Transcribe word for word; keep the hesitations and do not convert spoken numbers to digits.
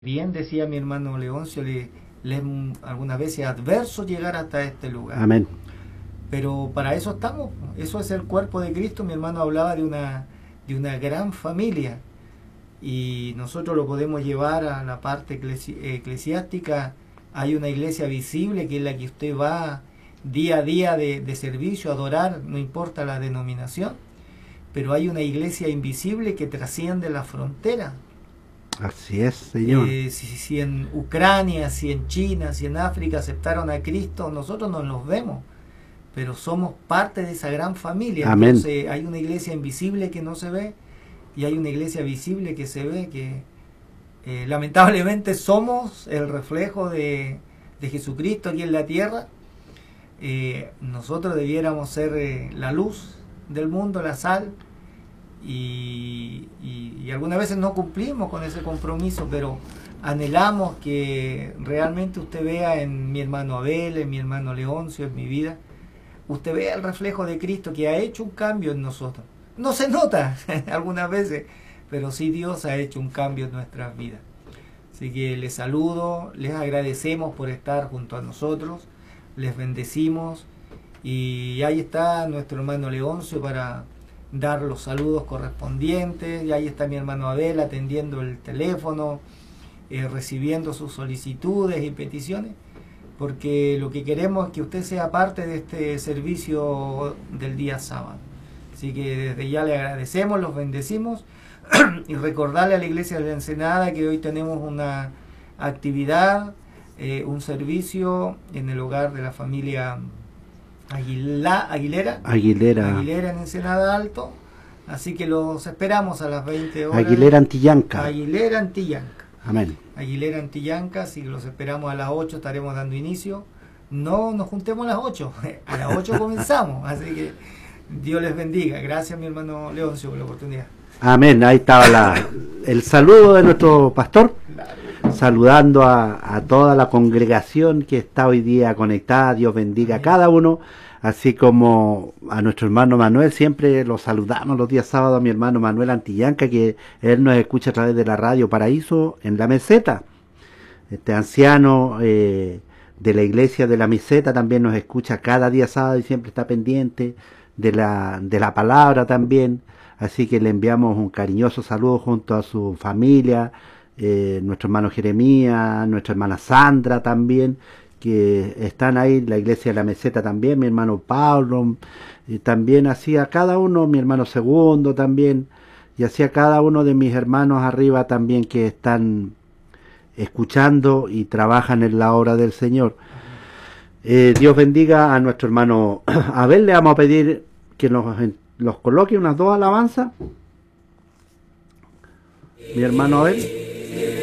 Bien decía mi hermano Leoncio, le, le es algunas veces adverso llegar hasta este lugar. Amén. Pero para eso estamos, eso es el cuerpo de Cristo. Mi hermano hablaba de una, de una gran familia y nosotros lo podemos llevar a la parte eclesi eclesiástica. Hay una iglesia visible que es la que usted va día a día de, de servicio, a adorar, no importa la denominación, pero hay una iglesia invisible que trasciende la frontera. Así es, Señor. Eh, si, si en Ucrania, si en China, si en África aceptaron a Cristo, nosotros no los vemos, pero somos parte de esa gran familia. Amén. Entonces hay una iglesia invisible que no se ve y hay una iglesia visible que se ve, que eh, lamentablemente somos el reflejo de, de Jesucristo aquí en la tierra. Eh, nosotros debiéramos ser eh, la luz del mundo, la sal. Y, y, y algunas veces no cumplimos con ese compromiso, pero anhelamos que realmente usted vea en mi hermano Abel, en mi hermano Leoncio, en mi vida, usted vea el reflejo de Cristo que ha hecho un cambio en nosotros. No se nota algunas veces, pero sí Dios ha hecho un cambio en nuestras vidas. Así que les saludo, les agradecemos por estar junto a nosotros, les bendecimos y ahí está nuestro hermano Leoncio para dar los saludos correspondientes, y ahí está mi hermano Abel atendiendo el teléfono, eh, recibiendo sus solicitudes y peticiones, porque lo que queremos es que usted sea parte de este servicio del día sábado. Así que desde ya le agradecemos, los bendecimos y recordarle a la iglesia de la Ensenada que hoy tenemos una actividad, eh, un servicio en el hogar de la familia Aguila, Aguilera, Aguilera. Aguilera en Ensenada Alto, así que los esperamos a las veinte horas. Aguilera Antillanca. Aguilera Antillanca. Amén. Aguilera Antillanca, así que los esperamos a las ocho, estaremos dando inicio. No nos juntemos a las ocho, a las ocho comenzamos, así que Dios les bendiga. Gracias mi hermano Leoncio por la oportunidad. Amén, ahí estaba la, el saludo de nuestro pastor, saludando a, a toda la congregación que está hoy día conectada. Dios bendiga a cada uno, así como a nuestro hermano Manuel. Siempre lo saludamos los días sábados, a mi hermano Manuel Antillanca, que él nos escucha a través de la radio Paraíso en la Meseta. Este anciano eh, de la iglesia de la Meseta también nos escucha cada día sábado y siempre está pendiente de la, de la palabra también. Así que le enviamos un cariñoso saludo junto a su familia, eh, nuestro hermano Jeremías, nuestra hermana Sandra también, que están ahí, la iglesia de la Meseta también, mi hermano Pablo, y también así a cada uno, mi hermano Segundo también, y así a cada uno de mis hermanos arriba también que están escuchando y trabajan en la obra del Señor. Eh, Dios bendiga a nuestro hermano Abel. Le vamos a pedir que nos los coloque unas dos alabanzas, mi hermano Abel.